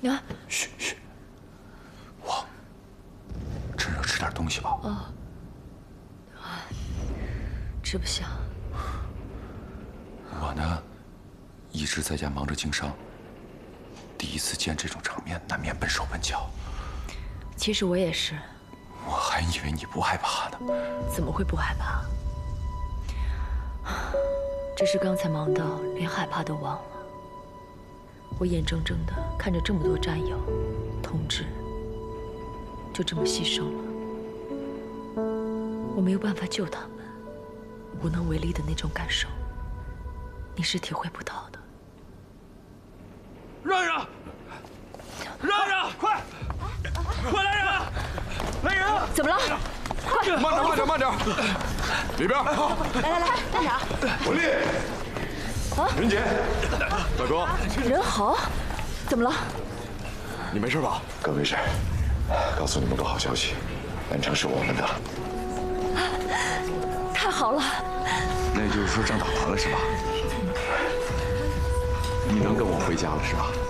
啊， 嘘嘘，趁热吃点东西吧。 吃不下。 我呢，一直在家忙着经商，第一次见这种场面，难免笨手笨脚。 其实我也是。 我还以为你不害怕呢。 怎么会不害怕？只是刚才忙到连害怕都忘了。我眼睁睁地看着这么多战友、同志就这么牺牲了，我没有办法救他们，无能为力的那种感受，你是体会不到的。 让让！让让！快！快来人！来人！ 怎么了？快！ 慢点，慢点，慢点！里边。 来，慢点。 文丽。啊！任姐，大哥。 任豪，怎么了？ 你没事吧？ 哥没事。告诉你们个好消息，南城是我们的。 太好了！ 那就是说仗打完了是吧？你能跟我回家了是吧？